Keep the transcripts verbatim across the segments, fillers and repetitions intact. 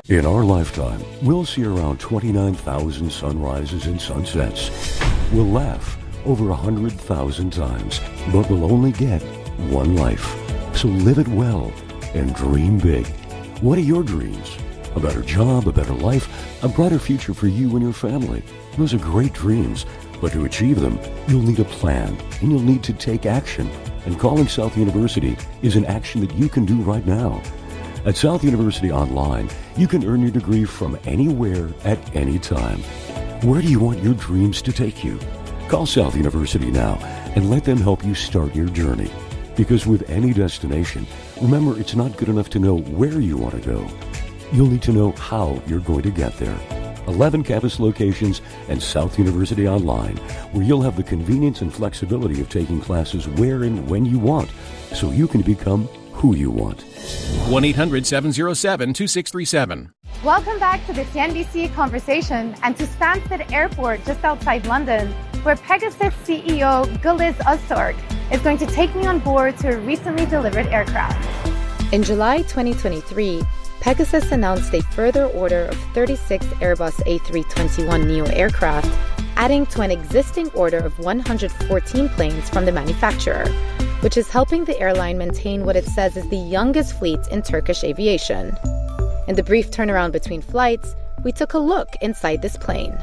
In our lifetime, we'll see around twenty-nine thousand sunrises and sunsets. We'll laugh over one hundred thousand times, but we'll only get one life. So live it well and dream big. What are your dreams? A better job, a better life, a brighter future for you and your family. Those are great dreams, but to achieve them, you'll need a plan and you'll need to take action. And calling South University is an action that you can do right now. At South University Online, you can earn your degree from anywhere at any time. Where do you want your dreams to take you? Call South University now and let them help you start your journey. Because with any destination, remember it's not good enough to know where you want to go. You'll need to know how you're going to get there. eleven campus locations and South University Online, where you'll have the convenience and flexibility of taking classes where and when you want, so you can become who you want. one eight hundred seven oh seven two six three seven. Welcome back to the C N B C Conversation and to Stansted Airport just outside London, where Pegasus C E O Güliz Öztürk is going to take me on board to a recently delivered aircraft. In July twenty twenty-three, Pegasus announced a further order of thirty-six Airbus A three twenty-one neo aircraft, adding to an existing order of one hundred fourteen planes from the manufacturer, which is helping the airline maintain what it says is the youngest fleet in Turkish aviation. In the brief turnaround between flights, we took a look inside this plane.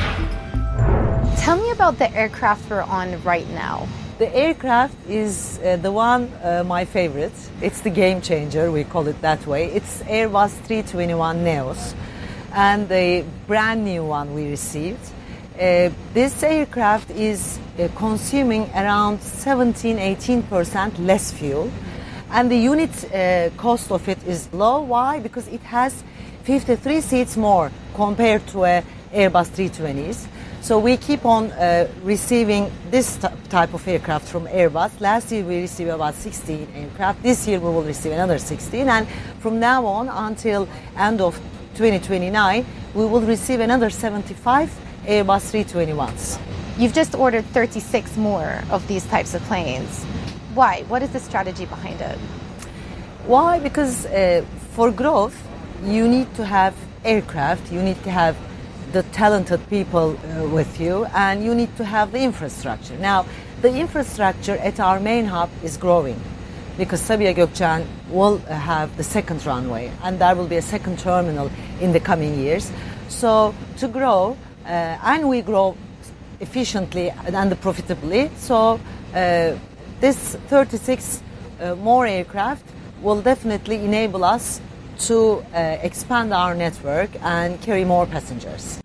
Tell me about the aircraft we're on right now. The aircraft is uh, the one, uh, my favorite. It's the game changer, we call it that way. It's Airbus three twenty-one neos, and the brand new one we received. Uh, this aircraft is uh, consuming around seventeen to eighteen percent less fuel, and the unit uh, cost of it is low. Why? Because it has fifty-three seats more compared to a Airbus three twenties. So we keep on uh, receiving this t- type of aircraft from Airbus. Last year we received about sixteen aircraft. This year we will receive another sixteen, and from now on until end of twenty twenty-nine, we will receive another seventy-five Airbus three twenty-ones. You've just ordered thirty-six more of these types of planes. Why? What is the strategy behind it? Why? Because uh, for growth, you need to have aircraft, you need to have the talented people uh, with you, and you need to have the infrastructure. Now, the infrastructure at our main hub is growing because Sabiha Gökçen will uh, have the second runway, and there will be a second terminal in the coming years. So to grow, uh, and we grow efficiently and profitably, so uh, this thirty-six uh, more aircraft will definitely enable us to uh, expand our network and carry more passengers.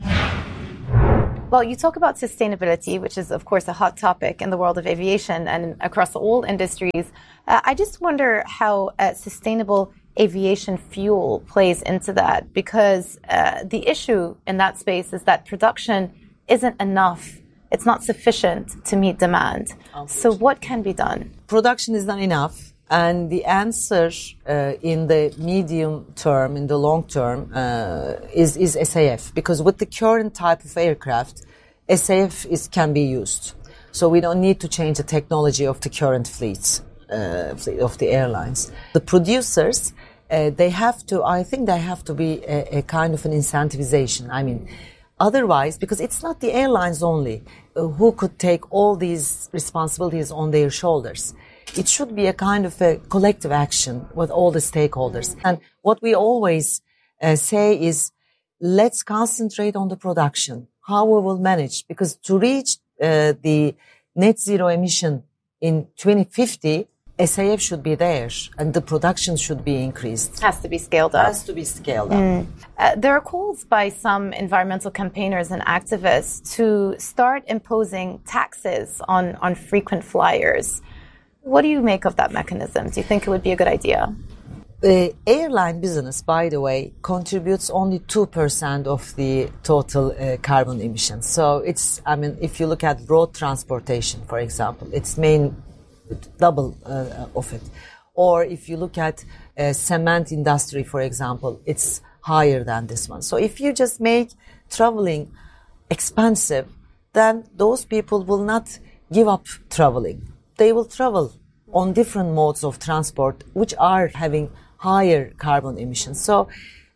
Well, you talk about sustainability, which is, of course, a hot topic in the world of aviation and across all industries. Uh, I just wonder how uh, sustainable aviation fuel plays into that, because uh, the issue in that space is that production isn't enough. It's not sufficient to meet demand. So what can be done? Production is not enough. And the answer uh, in the medium term, in the long term, uh, is, is S A F. Because with the current type of aircraft, S A F is, can be used. So we don't need to change the technology of the current fleets, uh, of the airlines. The producers, uh, they have to, I think they have to be a, a kind of an incentivization. I mean, otherwise, because it's not the airlines only uh, who could take all these responsibilities on their shoulders. It should be a kind of a collective action with all the stakeholders. And what we always uh, say is, let's concentrate on the production, how we will manage. Because to reach uh, the net zero emission in twenty fifty, S A F should be there and the production should be increased. Has to be scaled up. Has to be scaled up. Mm. Uh, there are calls by some environmental campaigners and activists to start imposing taxes on, on frequent flyers. What do you make of that mechanism? Do you think it would be a good idea? The airline business, by the way, contributes only two percent of the total uh, carbon emissions. So it's, I mean, if you look at road transportation, for example, it's main double uh, of it. Or if you look at uh, cement industry, for example, it's higher than this one. So if you just make traveling expensive, then those people will not give up traveling. They will travel on different modes of transport which are having higher carbon emissions. So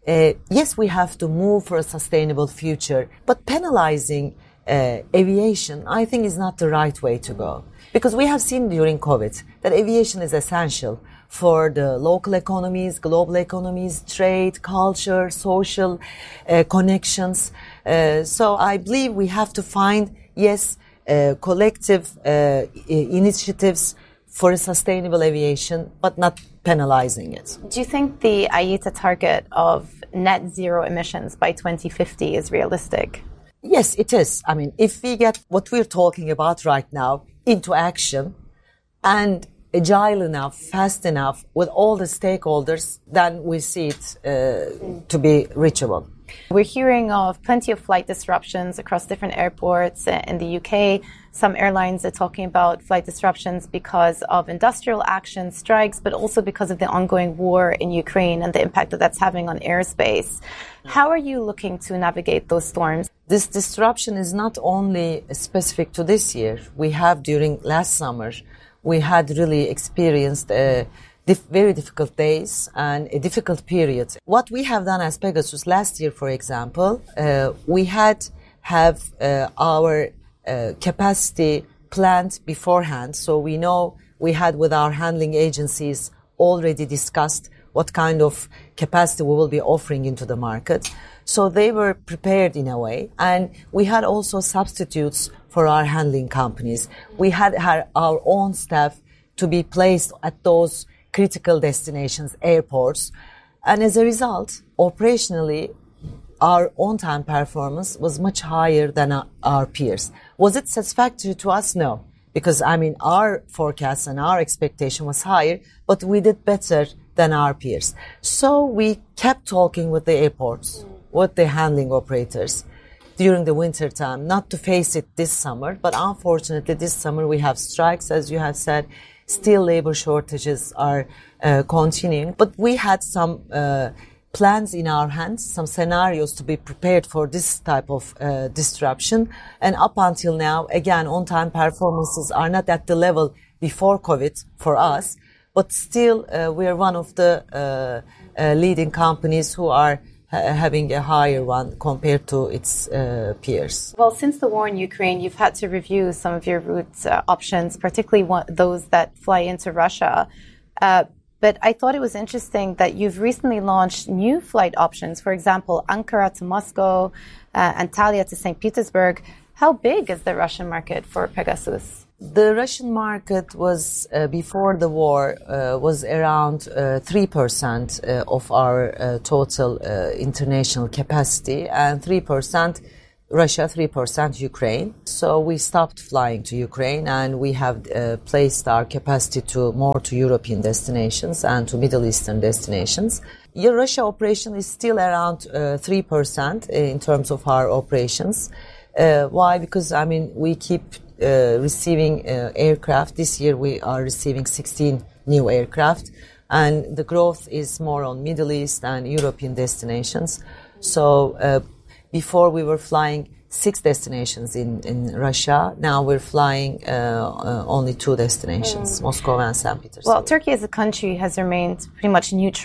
Uh, yes, we have to move for a sustainable future, but penalizing uh, aviation, I think, is not the right way to go. Because we have seen during COVID that aviation is essential for the local economies, global economies, trade, culture, social uh, connections. Uh, so I believe we have to find, yes, uh, collective uh, initiatives for a sustainable aviation, but not penalizing it. Do you think the I A T A target of net zero emissions by twenty fifty is realistic? Yes, it is. I mean, if we get what we're talking about right now into action and agile enough, fast enough with all the stakeholders, then we see it uh, to be reachable. We're hearing of plenty of flight disruptions across different airports in the U K. Some airlines are talking about flight disruptions because of industrial action, strikes, but also because of the ongoing war in Ukraine and the impact that that's having on airspace. How are you looking to navigate those storms? This disruption is not only specific to this year. We have during last summer, we had really experienced uh, Dif- very difficult days and a difficult period. What we have done as Pegasus last year, for example, uh, we had have uh, our uh, capacity planned beforehand. So we know we had with our handling agencies already discussed what kind of capacity we will be offering into the market. So they were prepared in a way. And we had also substitutes for our handling companies. We had, had our own staff to be placed at those critical destinations, airports. And as a result, operationally, our on-time performance was much higher than our, our peers. Was it satisfactory to us? No. Because, I mean, our forecast and our expectation was higher, but we did better than our peers. So we kept talking with the airports, with the handling operators during the winter time, not to face it this summer, but unfortunately this summer we have strikes, as you have said. Still labor shortages are uh, continuing, but we had some uh, plans in our hands, some scenarios to be prepared for this type of uh, disruption. And up until now, again, on-time performances are not at the level before COVID for us, but still uh, we are one of the uh, uh, leading companies who are ha- having a higher one compared to its uh, peers. Well, since the war in Ukraine, you've had to review some of your route uh, options, particularly one, those that fly into Russia. Uh, but I thought it was interesting that you've recently launched new flight options. For example, Ankara to Moscow, uh, Antalya to Saint Petersburg. How big is the Russian market for Pegasus? The Russian market was, uh, before the war, uh, was around uh, three percent uh, of our uh, total uh, international capacity, and three percent Russia, three percent Ukraine. So we stopped flying to Ukraine, and we have uh, placed our capacity to more to European destinations and to Middle Eastern destinations. Your Russia operation is still around uh, three percent in terms of our operations. Uh, why? Because, I mean, we keep uh, receiving uh, aircraft. This year we are receiving sixteen new aircraft, and the growth is more on Middle East and European destinations. So uh, before we were flying six destinations in, in Russia. Now we're flying uh, uh, only two destinations, mm. Moscow and Saint Petersburg. Well, Turkey as a country has remained pretty much neutral